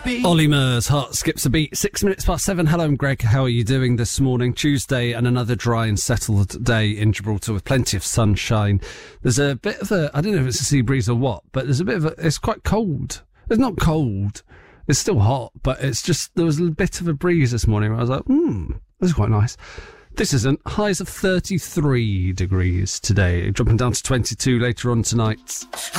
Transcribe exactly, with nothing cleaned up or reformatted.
Ollie Murs, Heart Skips a Beat. Six minutes past seven. Hello, I'm Greg. How are you doing this morning? Tuesday and another dry and settled day in Gibraltar with plenty of sunshine. There's a bit of a, I don't know if it's a sea breeze or what, but there's a bit of a, it's quite cold. It's not cold. It's still hot, but it's just, there was a bit of a breeze this morning where I was like, hmm, this is quite nice. This isn't. Highs of thirty-three degrees today, dropping down to twenty-two later on tonight.